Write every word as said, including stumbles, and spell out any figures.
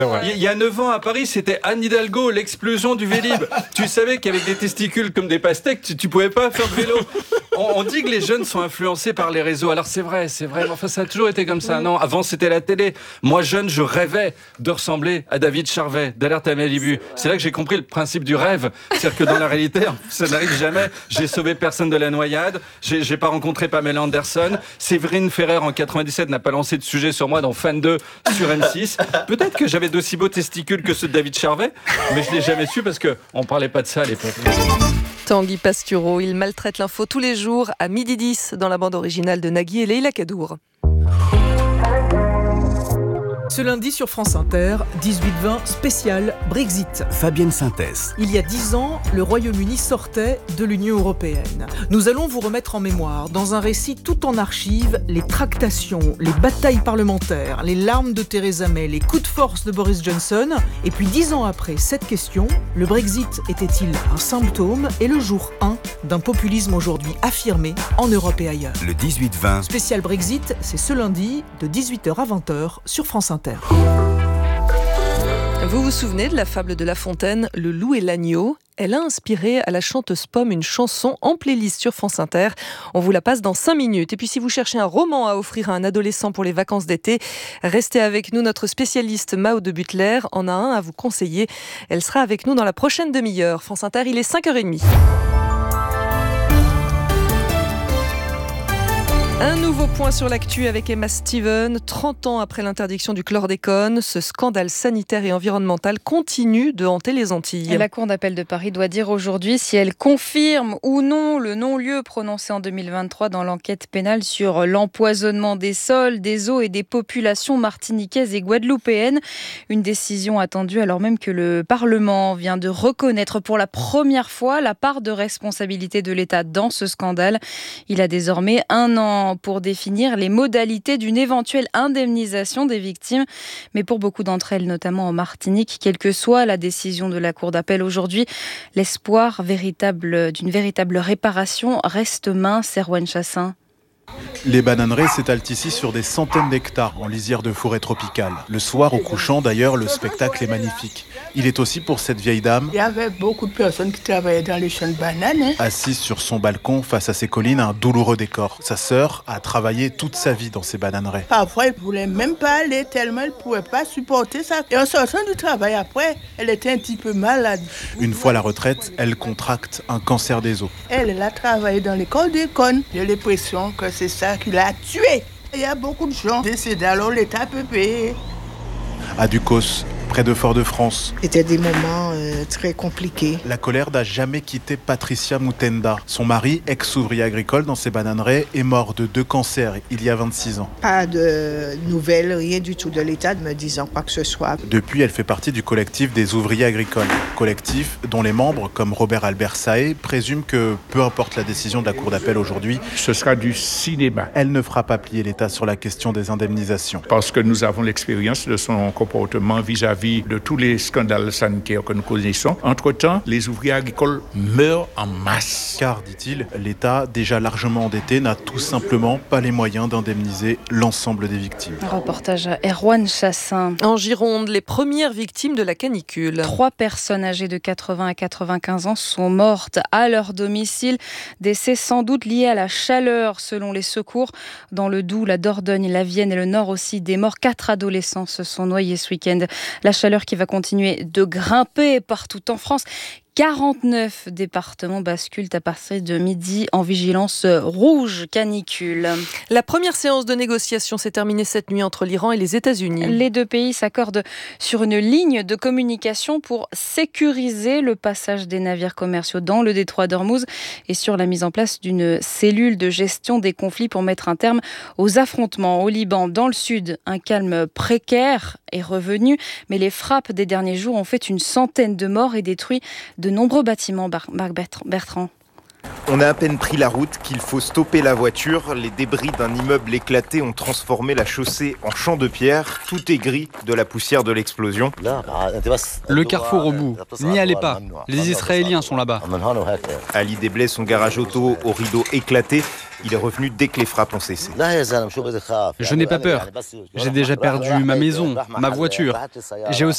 Il y a neuf ans à Paris, c'était Anne Hidalgo, l'explosion du Vélib. Tu savais qu'avec des testicules comme des pastèques, tu, tu pouvais pas faire de vélo. On, on dit que les jeunes sont influencés par les réseaux. Alors c'est vrai, c'est vrai. Mais enfin, ça a toujours été comme ça. Non, avant c'était la télé. Moi jeune, je rêvais de ressembler à David Charvet, d'Alerte à Malibu. C'est là que j'ai compris le principe du rêve. C'est-à-dire que dans la réalité, ça n'arrive jamais. J'ai sauvé personne de la noyade. J'ai, j'ai pas rencontré Pamela Anderson. Séverine Ferrer en quatre-vingt-dix-sept n'a pas lancé de sujet sur moi dans Fan deux sur M six. Peut-être que j'avais d'aussi beaux testicules que ceux de David Charvet, mais je l'ai jamais su parce que on parlait pas de ça à l'époque. Tanguy Pastureau, il maltraite l'info tous les jours à midi dix dans la bande originale de Nagui et Leïla Kadour. Ce lundi sur France Inter, dix-huit vingt spécial Brexit. Fabienne Synthèse. Il y a dix ans, le Royaume-Uni sortait de l'Union européenne. Nous allons vous remettre en mémoire, dans un récit tout en archives, les tractations, les batailles parlementaires, les larmes de Theresa May, les coups de force de Boris Johnson. Et puis dix ans après cette question, le Brexit était-il un symptôme et le jour un d'un populisme aujourd'hui affirmé en Europe et ailleurs. Le dix-huit vingt. Spécial Brexit, c'est ce lundi de dix-huit heures à vingt heures sur France Inter. Vous vous souvenez de la fable de La Fontaine, Le loup et l'agneau ? Elle a inspiré à la chanteuse Pomme une chanson en playlist sur France Inter. On vous la passe dans cinq minutes. Et puis si vous cherchez un roman à offrir à un adolescent pour les vacances d'été, restez avec nous. Notre spécialiste Mao de Butler en a un à vous conseiller. Elle sera avec nous dans la prochaine demi-heure. France Inter, il est cinq heures trente. Un nouveau point sur l'actu avec Emma Steven. trente ans après l'interdiction du chlordécone, ce scandale sanitaire et environnemental continue de hanter les Antilles. Et la Cour d'appel de Paris doit dire aujourd'hui si elle confirme ou non le non-lieu prononcé en deux mille vingt-trois dans l'enquête pénale sur l'empoisonnement des sols, des eaux et des populations martiniquaises et guadeloupéennes. Une décision attendue alors même que le Parlement vient de reconnaître pour la première fois la part de responsabilité de l'État dans ce scandale. Il a désormais un an pour définir les modalités d'une éventuelle indemnisation des victimes. Mais pour beaucoup d'entre elles, notamment en Martinique, quelle que soit la décision de la Cour d'appel aujourd'hui, l'espoir véritable, d'une véritable réparation reste mince. Erwan Chassin. Les bananeraies s'étalent ici sur des centaines d'hectares en lisière de forêt tropicale. Le soir, au couchant, d'ailleurs, le spectacle est magnifique. Il est aussi pour cette vieille dame. Il y avait beaucoup de personnes qui travaillaient dans les champs de bananes. Hein. Assise sur son balcon, face à ses collines, un douloureux décor. Sa sœur a travaillé toute sa vie dans ces bananeraies. Parfois, elle ne voulait même pas aller tellement elle ne pouvait pas supporter ça. Et en sortant du travail après, elle était un petit peu malade. Une fois à la retraite, elle contracte un cancer des os. Elle, elle a travaillé dans l'école des connes. J'ai l'impression que c'est ça qui l'a tuée. Il y a beaucoup de gens décédés, alors l'État peut payer. À Ducos, près de Fort-de-France. C'était des moments euh, très compliqués. La colère n'a jamais quitté Patricia Moutenda. Son mari, ex-ouvrier agricole dans ses bananeraies, est mort de deux cancers il y a vingt-six ans. Pas de nouvelles, rien du tout de l'État me disant quoi que ce soit. Depuis, elle fait partie du collectif des ouvriers agricoles. Collectif dont les membres, comme Robert Albert Saé, présument que, peu importe la décision de la Cour d'appel aujourd'hui, ce sera du cinéma. Elle ne fera pas plier l'État sur la question des indemnisations. Parce que nous avons l'expérience de son comportement vis-à-vis de tous les scandales sanitaires que nous connaissons. Entre-temps, les ouvriers agricoles meurent en masse. Car, dit-il, l'État, déjà largement endetté, n'a tout simplement pas les moyens d'indemniser l'ensemble des victimes. Un reportage à Erwan Chassin. En Gironde, les premières victimes de la canicule. Trois personnes âgées de quatre-vingts à quatre-vingt-quinze ans sont mortes à leur domicile. Décès sans doute liés à la chaleur, selon les secours. Dans le Doubs, la Dordogne, la Vienne et le Nord aussi, des morts. Quatre adolescents se sont noyés ce week-end. La chaleur qui va continuer de grimper partout en France. quarante-neuf départements basculent à partir de midi en vigilance rouge canicule. La première séance de négociation s'est terminée cette nuit entre l'Iran et les États-Unis. Les deux pays s'accordent sur une ligne de communication pour sécuriser le passage des navires commerciaux dans le détroit d'Ormuz et sur la mise en place d'une cellule de gestion des conflits pour mettre un terme aux affrontements. Au Liban, dans le sud, un calme précaire est revenu, mais les frappes des derniers jours ont fait une centaine de morts et détruit de nombreux bâtiments. Marc Bertrand. On a à peine pris la route qu'il faut stopper la voiture. Les débris d'un immeuble éclaté ont transformé la chaussée en champ de pierre. Tout est gris de la poussière de l'explosion. Le carrefour au bout. N'y allez pas. Les Israéliens sont là-bas. Ali déblaye son garage auto au rideau éclaté. Il est revenu dès que les frappes ont cessé. Je n'ai pas peur. J'ai déjà perdu ma maison, ma voiture. J'ai aussi